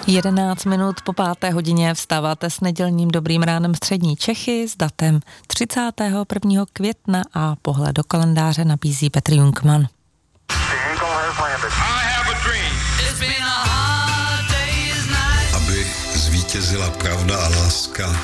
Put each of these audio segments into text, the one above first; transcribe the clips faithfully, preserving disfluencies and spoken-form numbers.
jedenáct minut po páté hodině vstáváte s nedělním Dobrým ránem střední Čechy s datem třicátého prvního května a pohled do kalendáře nabízí Petr Jungmann. Aby zvítězila pravda a láska.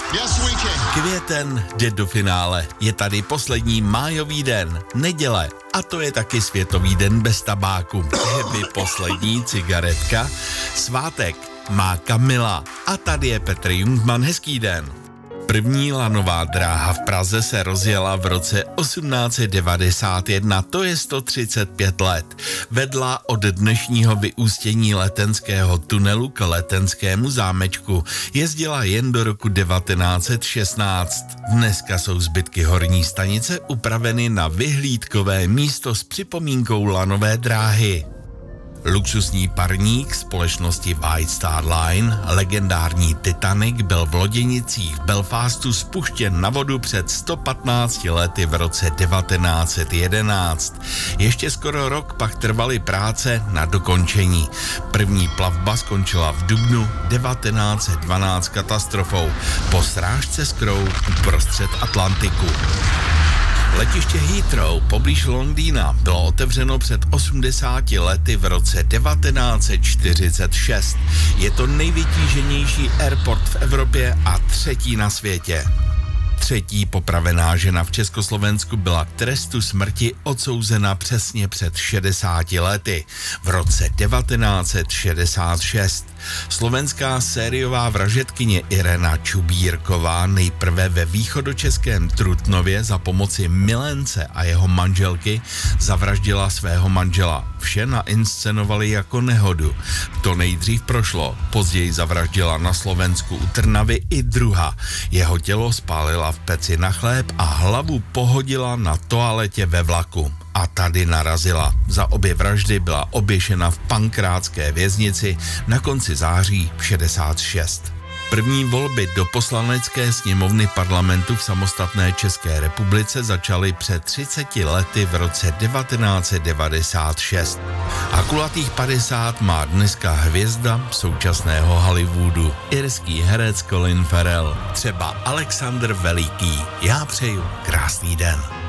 Květen jde do finále. Je tady poslední májový den, neděle. A to je taky světový den bez tabáku. Happy poslední cigaretka. Svátek má Kamila. A tady je Petr Jungmann, hezký den. První lanová dráha v Praze se rozjela v roce osmnáct set devadesát jedna, to je sto třicet pět let. Vedla od dnešního vyústění Letenského tunelu k Letenskému zámečku. Jezdila jen do roku devatenáct set šestnáct. Dneska jsou zbytky horní stanice upraveny na vyhlídkové místo s připomínkou lanové dráhy. Luxusní parník společnosti White Star Line, legendární Titanic, byl v loděnicích v Belfastu spuštěn na vodu před sto patnácti lety v roce devatenáct set jedenáct. Ještě skoro rok pak trvaly práce na dokončení. První plavba skončila v dubnu devatenáct set dvanáct katastrofou po srážce s Crowe uprostřed Atlantiku. Letiště Heathrow poblíž Londýna bylo otevřeno před osmdesáti lety v roce devatenáct set čtyřicet šest. Je to nejvytíženější airport v Evropě a třetí na světě. Třetí popravená žena v Československu byla k trestu smrti odsouzena přesně před šedesáti lety, v roce devatenáct set šedesát šest. Slovenská sériová vražedkyně Irena Čubírková nejprve ve východočeském Trutnově za pomoci milence a jeho manželky zavraždila svého manžela. Vše nainscenovali jako nehodu. To nejdřív prošlo, později zavraždila na Slovensku u Trnavy i druha. Jeho tělo spálila v peci na chléb a hlavu pohodila na toaletě ve vlaku. A tady narazila. Za obě vraždy byla oběšena v pankrátské věznici na konci září šedesát šest. První volby do poslanecké sněmovny parlamentu v samostatné České republice začaly před třiceti lety v roce devatenáct set devadesát šest. A kulatých padesát má dneska hvězda současného Hollywoodu, irský herec Colin Farrell, třeba Alexander Veliký. Já přeju krásný den.